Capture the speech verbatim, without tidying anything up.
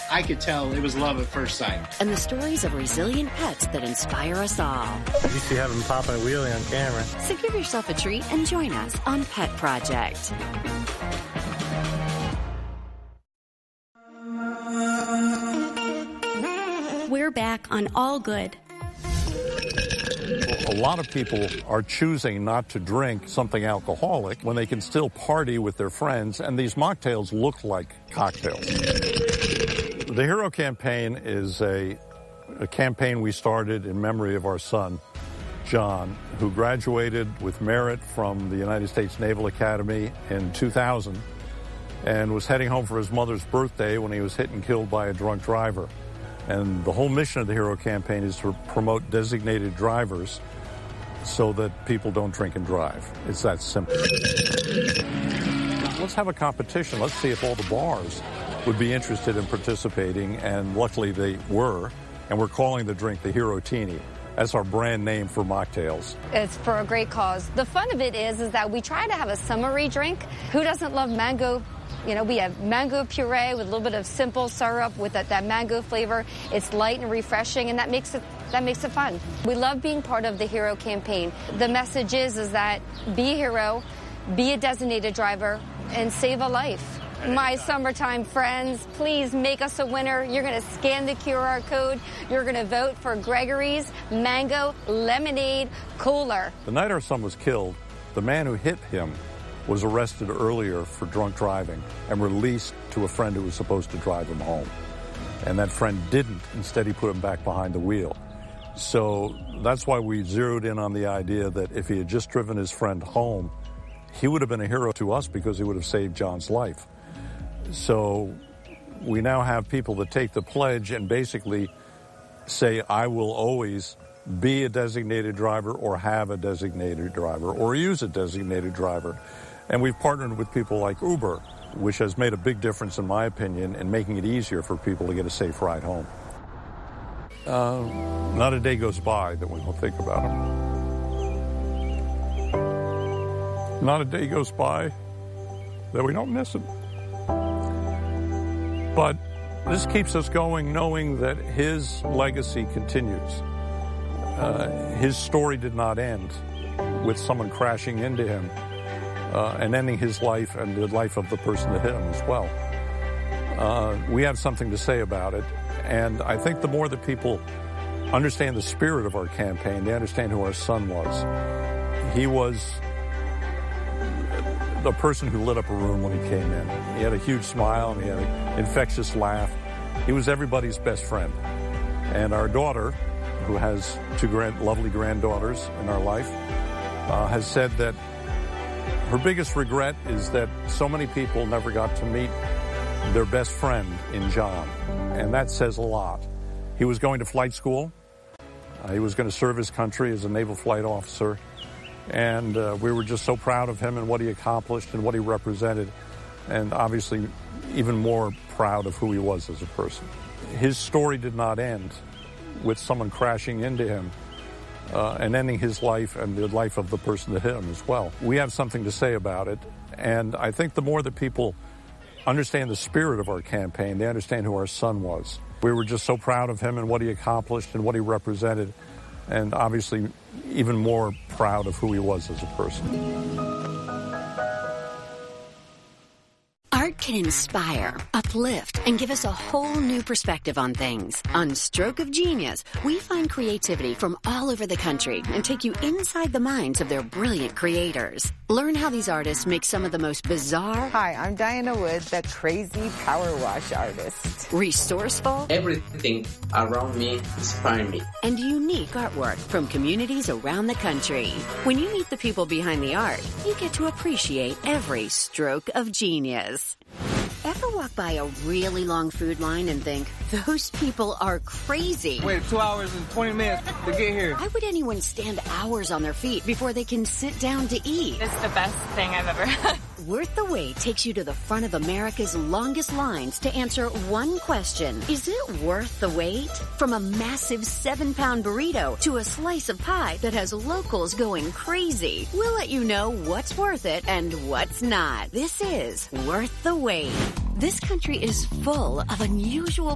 I could tell it was love at first sight. And the stories of resilient pets that inspire us all. You see having popping a wheelie on camera. So give yourself a treat and join us on Pet Project. We're back on All Good. A lot of people are choosing not to drink something alcoholic when they can still party with their friends, and these mocktails look like cocktails. The Hero Campaign is a, a campaign we started in memory of our son, John, who graduated with merit from the United States Naval Academy in two thousand and was heading home for his mother's birthday when he was hit and killed by a drunk driver. And the whole mission of the Hero Campaign is to promote designated drivers so that people don't drink and drive. It's that simple. Let's have a competition. Let's see if all the bars would be interested in participating, and luckily they were. And we're calling the drink the Hero Teeny. That's our brand name for mocktails. It's for a great cause. The fun of it is, is that we try to have a summery drink. Who doesn't love mango? You know, we have mango puree with a little bit of simple syrup with that, that mango flavor. It's light and refreshing, and that makes it that makes it fun. We love being part of the Hero Campaign. The message is, is that be a hero, be a designated driver, and save a life. My summertime friends, please make us a winner. You're going to scan the Q R code. You're going to vote for Gregory's Mango Lemonade Cooler. The night our son was killed, the man who hit him was arrested earlier for drunk driving and released to a friend who was supposed to drive him home. And that friend didn't. Instead, he put him back behind the wheel. So that's why we zeroed in on the idea that if he had just driven his friend home, he would have been a hero to us because he would have saved John's life. So we now have people that take the pledge and basically say, I will always be a designated driver or have a designated driver or use a designated driver. And we've partnered with people like Uber, which has made a big difference, in my opinion, in making it easier for people to get a safe ride home. Uh, not a day goes by that we don't think about them. Not a day goes by that we don't miss them. But this keeps us going, knowing that his legacy continues. Uh, his story did not end with someone crashing into him uh, and ending his life and the life of the person that hit him as well. Uh, we have something to say about it, and I think the more that people understand the spirit of our campaign, they understand who our son was. He was the person who lit up a room when he came in. He had a huge smile and he had an infectious laugh. He was everybody's best friend. And our daughter, who has two grand, lovely granddaughters in our life, uh, has said that her biggest regret is that so many people never got to meet their best friend in John. And that says a lot. He was going to flight school. Uh, he was going to serve his country as a naval flight officer. And uh, we were just so proud of him and what he accomplished and what he represented. And obviously even more proud of who he was as a person. His story did not end with someone crashing into him uh, and ending his life and the life of the person that hit him as well. We have something to say about it. And I think the more that people understand the spirit of our campaign, they understand who our son was. We were just so proud of him and what he accomplished and what he represented, and obviously even more proud of who he was as a person. Art can inspire, uplift, and give us a whole new perspective on things. On Stroke of Genius, we find creativity from all over the country and take you inside the minds of their brilliant creators. Learn how these artists make some of the most bizarre... Hi, I'm Diana Wood, the crazy power wash artist. Resourceful... Everything around me inspires me. And unique artwork from communities around the country. When you meet the people behind the art, you get to appreciate every stroke of genius. Ever walk by a really long food line and think, those people are crazy? Wait two hours and twenty minutes to get here. Why would anyone stand hours on their feet before they can sit down to eat? It's the best thing I've ever had. Worth the Wait takes you to the front of America's longest lines to answer one question. Is it worth the wait? From a massive seven-pound burrito to a slice of pie that has locals going crazy. We'll let you know what's worth it and what's not. This is Worth the Wait. This country is full of unusual